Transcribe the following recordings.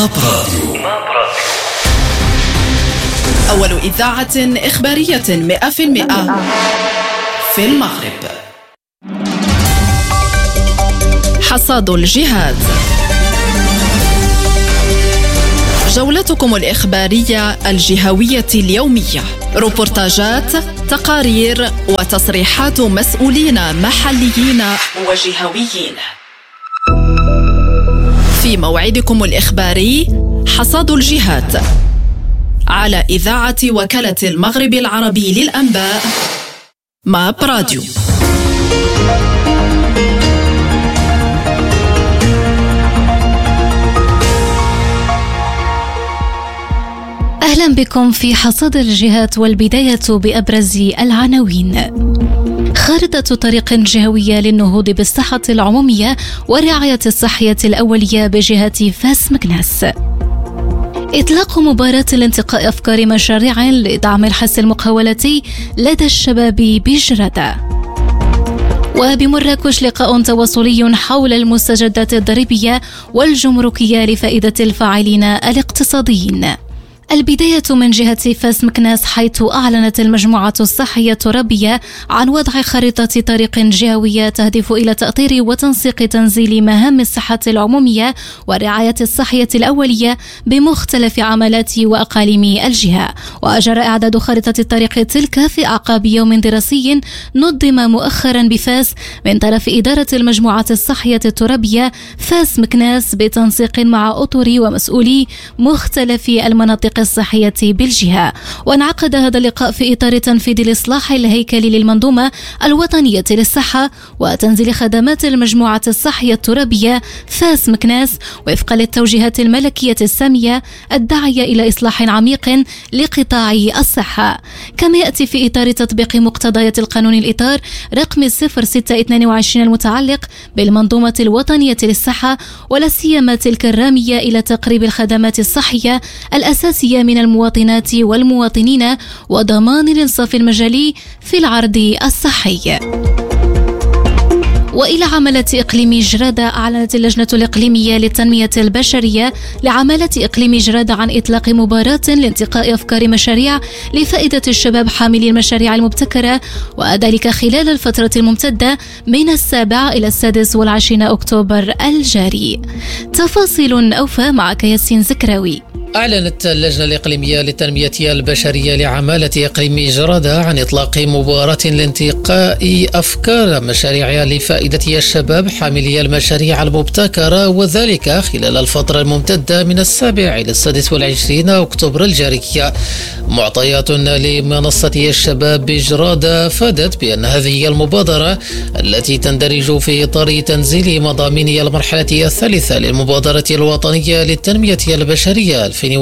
راديو. أول إذاعة إخبارية 100% في المغرب. حصاد الجهاد، جولتكم الإخبارية الجهوية اليومية، روبورتاجات، تقارير وتصريحات مسؤولين محليين وجهويين. في موعدكم الإخباري حصاد الجهاد على إذاعة وكالة المغرب العربي للأنباء ماب راديو. أهلا بكم في حصاد الجهات، والبداية بأبرز العناوين. خارطة طريق جهوية للنهوض بالصحة العمومية والرعاية الصحية الأولية بجهة فاس مكناس. إطلاق مباراة لانتقاء أفكار مشاريع لدعم الحس المقاولتي لدى الشباب بجردة. وبمراكش لقاء تواصلي حول المستجدات الضريبية والجمركية لفائدة الفاعلين الاقتصاديين. البداية من جهة فاس مكناس، حيث أعلنت المجموعة الصحية الترابية عن وضع خريطة طريق جهوية تهدف إلى تأطير وتنسيق تنزيل مهام الصحة العمومية والرعاية الصحية الأولية بمختلف عملات وأقاليم الجهة. وأجرى إعداد خريطة الطريق تلك في أعقاب يوم دراسي نظم مؤخرا بفاس من طرف إدارة المجموعة الصحية الترابية فاس مكناس بتنسيق مع أطر ومسؤولي مختلف المناطق الصحية بالجهة. وانعقد هذا اللقاء في إطار تنفيذ الإصلاح الهيكلي للمنظومة الوطنية للصحة وتنزيل خدمات المجموعة الصحية الترابية فاس مكناس وفقا للتوجيهات الملكية السامية الداعية إلى إصلاح عميق لقطاع الصحة. كما يأتي في إطار تطبيق مقتضيات القانون الإطار رقم 0622 المتعلق بالمنظومة الوطنية للصحة، ولا سيما تلك الرامية إلى تقريب الخدمات الصحية الأساسية من المواطنات والمواطنين وضمان الإنصاف المجالي في العرض الصحي. وإلى عملة إقليم جرادة، أعلنت اللجنة الإقليمية للتنمية البشرية لعملة إقليم جرادة عن إطلاق مباراة لانتقاء أفكار مشاريع لفائدة الشباب حاملي المشاريع المبتكرة، وذلك خلال الفترة الممتدة من 7 إلى 26 أكتوبر الجاري. تفاصيل أوفى معك ياسين زكراوي. أعلنت اللجنة الإقليمية للتنمية البشرية لعمالة إقليم جرادة عن إطلاق مباراة لانتقاء أفكار مشاريع لفائدة الشباب حاملي المشاريع المبتكرة، وذلك خلال الفترة الممتدة من 7 إلى 26 أكتوبر الجاري. معطيات لمنصة الشباب بجرادة فادت بأن هذه المبادرة التي تندرج في إطار تنزيل مضامين المرحلة الثالثة للمبادرة الوطنية للتنمية البشرية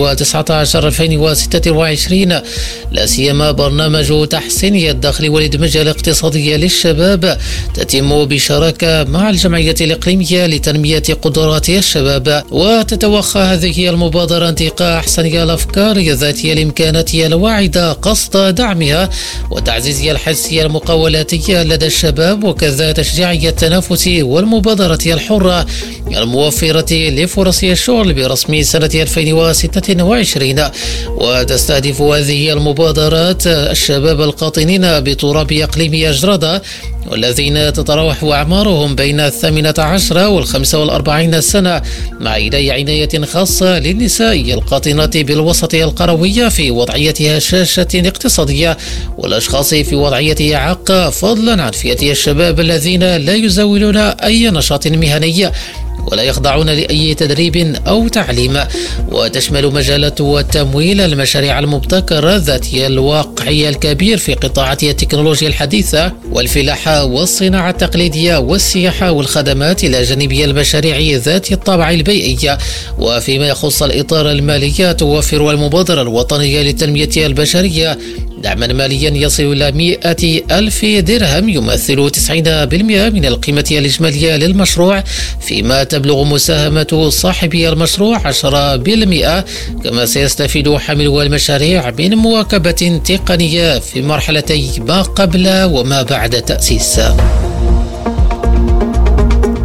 2019-2026، لا سيما برنامج تحسين الدخل والإدماج الاقتصادي للشباب، تتم بشراكة مع الجمعية الإقليمية لتنمية قدرات الشباب. وتتوخى هذه المبادرة انتقاء أحسن الأفكار ذاتية الإمكانات الواعدة قصد دعمها وتعزيز الحسية المقاولاتية لدى الشباب، وكذا تشجيع التنافس والمبادرة الحرة الموفرة لفرص الشغل برسم سنة 2026. وتستهدف هذه المبادرات الشباب القاطنين بتراب إقليم جرادة والذين تتراوح أعمارهم بين 18 و45 سنة، مع عناية خاصة للنساء القاطنات بالوسط القروي في وضعية هشاشة اقتصادية والأشخاص في وضعية إعاقة، فضلا عن فئة الشباب الذين لا يزاولون أي نشاط مهني ولا يخضعون لأي تدريب أو تعليم. وتشمل مجالات التمويل المشاريع المبتكرة ذاتية الواقعية الكبير في قطاعات التكنولوجيا الحديثة والفلاحة والصناعة التقليدية والسياحة والخدمات، إلى جانب المشاريع ذات الطابع البيئي. وفيما يخص الإطار المالي، توفر المبادرة الوطنية للتنمية البشرية دعما ماليا يصل إلى 100,000 درهم يمثل 90% من القيمة الإجمالية للمشروع، فيما تبلغ مساهمة صاحب المشروع 10%. كما سيستفيد حاملو المشاريع من مواكبة تقنية في مرحلتي ما قبل وما بعد تأسيس.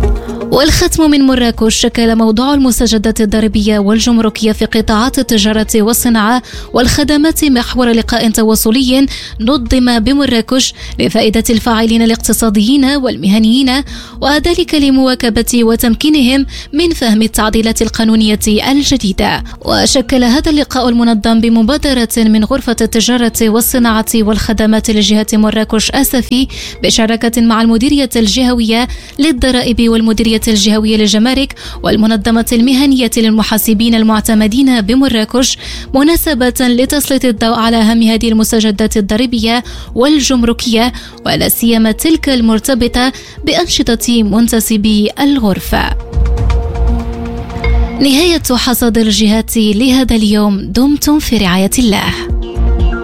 والختم من مراكش شكل موضوع المستجدات الضريبية والجمركية في قطاعات التجارة والصناعة والخدمات محور لقاء تواصلي نظم بمراكش لفائدة الفاعلين الاقتصاديين والمهنيين، وذلك لمواكبة وتمكينهم من فهم التعديلات القانونية الجديدة. وشكل هذا اللقاء المنظم بمبادرة من غرفة التجارة والصناعة والخدمات لجهة مراكش أسفي بشراكة مع المديرية الجهوية للضرائب والمديرية الجهوية للجمارك والمنظمة المهنية للمحاسبين المعتمدين بمراكش، مناسبة لتسليط الضوء على أهم هذه المستجدات الضريبية والجمركية، ولا سيما تلك المرتبطة بأنشطة منتسبي الغرفة. نهاية حصاد الجهات لهذا اليوم، دمتم في رعاية الله.